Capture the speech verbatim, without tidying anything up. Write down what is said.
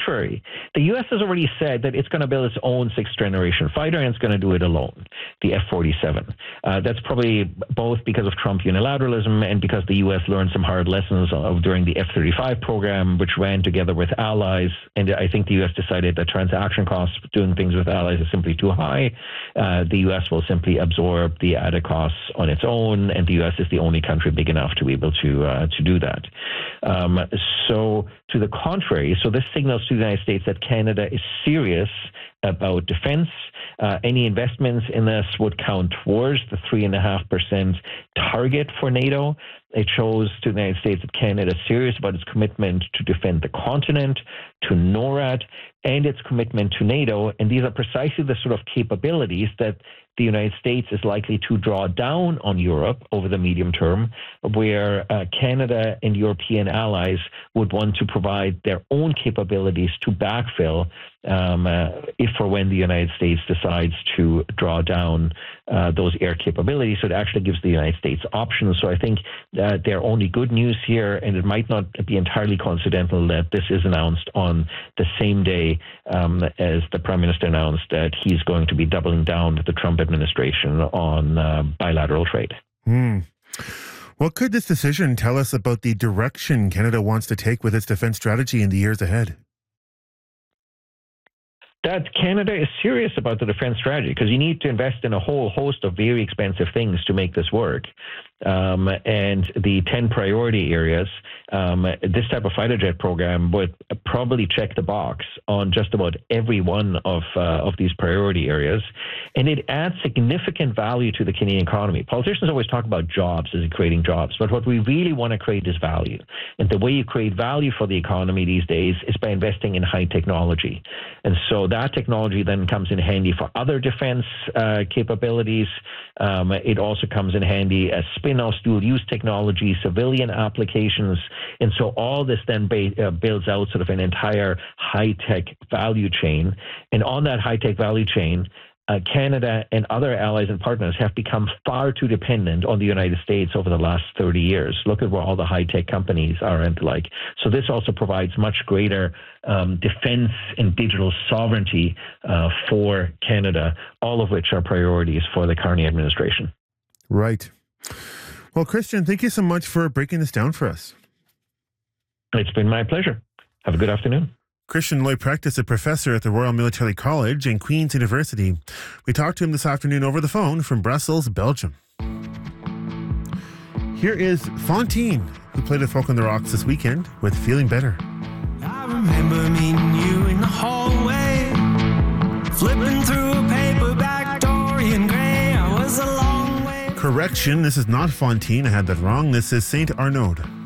contrary, the U S has already said that it's going to build its own sixth-generation fighter, and it's going to do it alone, the F forty-seven. Uh, that's probably both because of Trump unilateralism and because the U S learned some hard lessons of during the F thirty-five program, which ran together with allies. And I think the U S decided that transaction costs doing things with allies is simply too high. Uh, the U S will simply absorb the added costs on its own, and the U S is the only country big enough to be able to uh, to do that. Um, so to the contrary, so this signals to the United States that Canada is serious about defense. Uh, any investments in this would count towards the three and a half percent target for NATO. It shows to the United States that Canada is serious about its commitment to defend the continent, to NORAD, and its commitment to NATO. And these are precisely the sort of capabilities that the United States is likely to draw down on Europe over the medium term, where uh, Canada and European allies would want to provide their own capabilities to backfill um, uh, if or when the United States decides to draw down uh, those air capabilities. So it actually gives the United States options. So I think uh, they're only good news here, and it might not be entirely coincidental that this is announced on the same day um, as the Prime Minister announced that he's going to be doubling down with the Trump administration on uh, bilateral trade. Mm. What could this decision tell us about the direction Canada wants to take with its defense strategy in the years ahead? That Canada is serious about the defense strategy, because you need to invest in a whole host of very expensive things to make this work. Um, and the ten priority areas, um, this type of fighter jet program would probably check the box on just about every one of uh, of these priority areas. And it adds significant value to the Canadian economy. Politicians always talk about jobs as creating jobs, but what we really want to create is value. And the way you create value for the economy these days is by investing in high technology. And so that technology then comes in handy for other defense uh, capabilities. Um, it also comes in handy as spin-offs, dual-use technology, civilian applications. And so all this then ba- uh, builds out sort of an entire high-tech value chain. And on that high-tech value chain, Uh, Canada and other allies and partners have become far too dependent on the United States over the last thirty years. Look at where all the high-tech companies are and the like. So this also provides much greater um, defense and digital sovereignty uh, for Canada, all of which are priorities for the Carney administration. Right. Well, Christian, thank you so much for breaking this down for us. It's been my pleasure. Have a good afternoon. Christian Leuprecht is a professor at the Royal Military College and Queen's University. We talked to him this afternoon over the phone from Brussels, Belgium. Here is Fontaine, who played with Folk on the Rocks this weekend with Feeling Better. I remember meeting you in the hallway, flipping through a paperback Dorian Gray. I was a long way. Correction, this is not Fontaine. I had that wrong. This is Saint Arnaud.